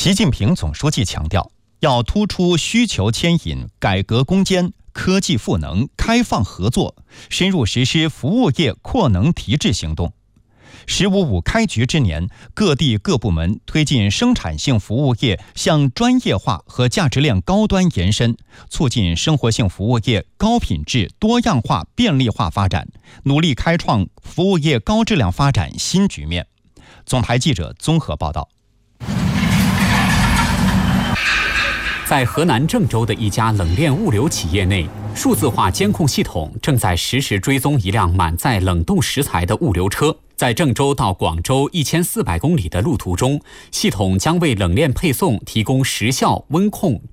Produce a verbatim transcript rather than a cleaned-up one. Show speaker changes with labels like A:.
A: 习近平总书记强调，要突出需求牵引、改革攻坚、科技赋能、开放合作，深入实施服务业扩能提质行动。十五五开局之年，各地各部门推进生产性服务业向专业化和价值链高端延伸，促进生活性服务业高品质、多样化、便利化发展，努力开创服务业高质量发展新局面。总台记者综合报道。
B: 在河南郑州的一家冷链物流企业内，数字化监控系统正在实时追踪一辆满载冷冻食材的物流车。在郑州到广州一千四百公里的路途中，系统将为冷链配送提供时效、温控、